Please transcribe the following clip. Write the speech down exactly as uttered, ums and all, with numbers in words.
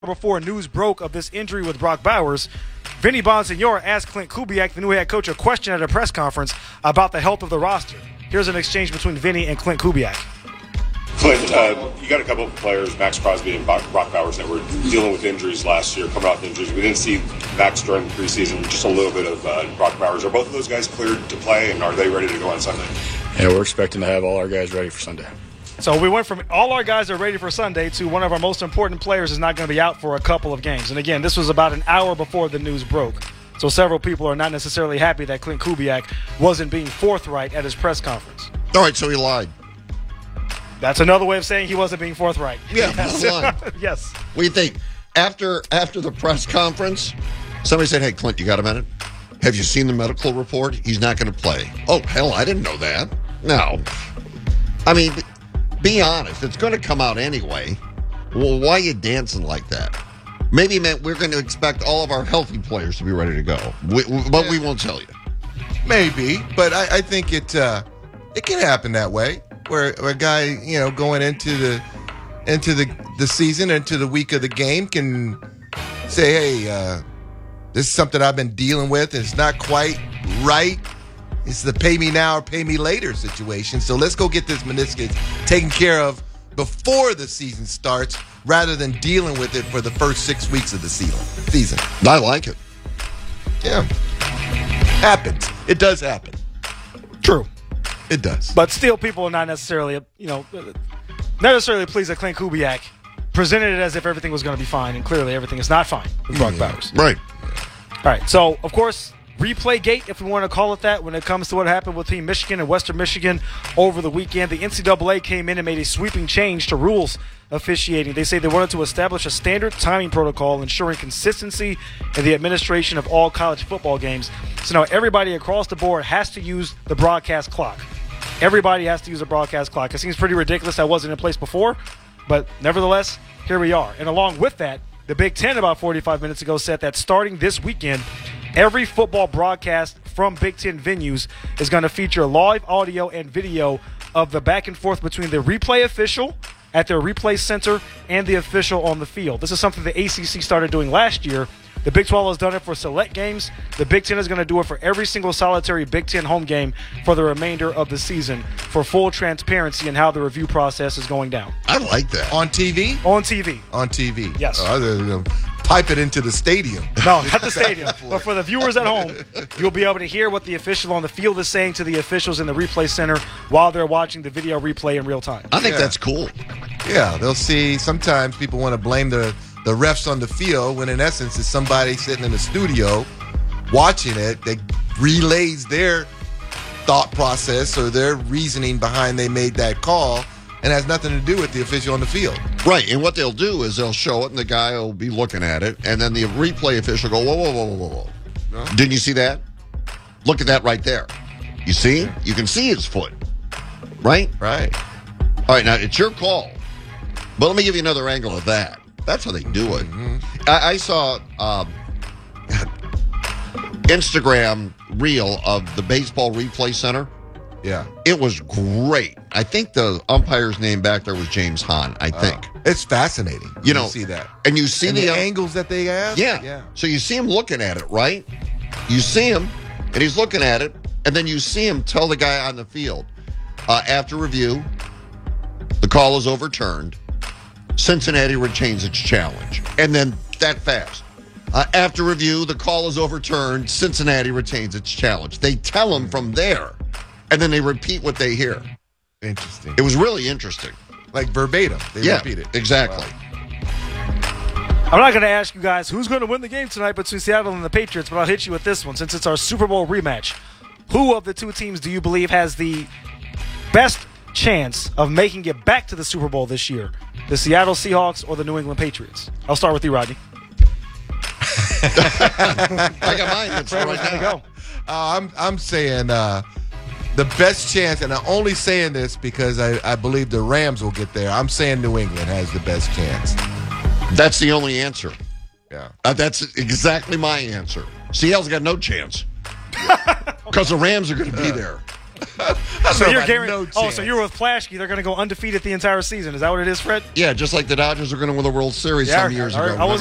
Before news broke of this injury with Brock Bowers, Vinny Bonsignore asked Klint Kubiak, the new head coach, a question at a press conference about the health of the roster. Here's an exchange between Vinny and Klint Kubiak. Clint, uh, you got a couple of players, Max Crosby and Brock Bowers, that were dealing with injuries last year, coming off injuries. We didn't see Max during the preseason, just a little bit of uh, Brock Bowers. Are both of those guys cleared to play, and are they ready to go on Sunday? Yeah, we're expecting to have all our guys ready for Sunday. So we went from all our guys are ready for Sunday to one of our most important players is not going to be out for a couple of games. And again, this was about an hour before the news broke. So several people are not necessarily happy that Klint Kubiak wasn't being forthright at his press conference. All right, so he lied. That's another way of saying he wasn't being forthright. Yeah, yes. he lied. Yes. What do you think? After after the press conference, somebody said, hey, Clint, you got a minute? Have you seen the medical report? He's not going to play. Oh, hell, I didn't know that. No. I mean, be honest. It's going to come out anyway. Well, why are you dancing like that? Maybe it meant we're going to expect all of our healthy players to be ready to go. We, we, but we won't tell you. Maybe, but I, I think it uh, it can happen that way, where, where a guy, you know, going into the into the, the season, into the week of the game, can say, hey, uh, this is something I've been dealing with, and it's not quite right. It's the pay me now or pay me later situation. So let's go get this meniscus taken care of before the season starts rather than dealing with it for the first six weeks of the season. I like it. Yeah. Happens. It does happen. True. It does. But still, people are not necessarily, you know, not necessarily pleased that Klint Kubiak presented it as if everything was going to be fine, and clearly everything is not fine with Brock yeah. Bowers. Right. All right. So, of course, replay gate, if we want to call it that, when it comes to what happened with Team Michigan and Western Michigan over the weekend. The N C double A came in and made a sweeping change to rules officiating. They say they wanted to establish a standard timing protocol ensuring consistency in the administration of all college football games. So now everybody across the board has to use the broadcast clock. Everybody has to use a broadcast clock. It seems pretty ridiculous that wasn't in place before, but nevertheless, here we are. And along with that, the Big Ten about forty-five minutes ago said that starting this weekend, every football broadcast from Big Ten venues is going to feature live audio and video of the back and forth between the replay official at their replay center and the official on the field. This is something the A C C started doing last year. The Big twelve has done it for select games. The Big Ten is going to do it for every single solitary Big Ten home game for the remainder of the season for full transparency in how the review process is going down. I like that. On T V? On T V. On T V. Yes. Uh, they're gonna pipe it into the stadium. No, not the stadium. But for the viewers at home, you'll be able to hear what the official on the field is saying to the officials in the replay center while they're watching the video replay in real time. I think Yeah. that's cool. Yeah, they'll see. Sometimes people want to blame the, the refs on the field when, in essence, it's somebody sitting in the studio watching it that relays their thought process or their reasoning behind they made that call and has nothing to do with the official on the field. Right, and what they'll do is they'll show it, and the guy will be looking at it, and then the replay official will go, whoa, whoa, whoa, whoa, whoa. No. Didn't you see that? Look at that right there. You see? You can see his foot. Right? Right. All right, now it's your call. But let me give you another angle of that. That's how they do it. Mm-hmm. I, I saw um, Instagram reel of the baseball replay center. Yeah. It was great. I think the umpire's name back there was James Hahn, I think. Uh, it's fascinating. You know, see that. And you see And the, the uh, angles that they have? Yeah. Yeah. So you see him looking at it, right? You see him, and he's looking at it, and then you see him tell the guy on the field, uh, after review, the call is overturned. Cincinnati retains its challenge. And then that fast. Uh, after review, the call is overturned. Cincinnati retains its challenge. They tell him from there, and then they repeat what they hear. Interesting. It was really interesting. Like verbatim. They yeah, repeat it. exactly. Wow. I'm not going to ask you guys who's going to win the game tonight between Seattle and the Patriots, but I'll hit you with this one since it's our Super Bowl rematch. Who of the two teams do you believe has the best chance of making it back to the Super Bowl this year? The Seattle Seahawks or the New England Patriots? I'll start with you, Rodney. I got mine. That's Where's right going to now. go? Uh, I'm I'm saying uh, the best chance, and I'm only saying this because I, I believe the Rams will get there. I'm saying New England has the best chance. That's the only answer. Yeah. Uh, that's exactly my answer. Seattle's got no chance because the Rams are going to be there. I So don't know you're about guaranteed. no oh, chance. so you're with Plashke. They're going to go undefeated the entire season. Is that what it is, Fred? Yeah, just like the Dodgers are going to win the World Series Yeah, some years all right. ago. I was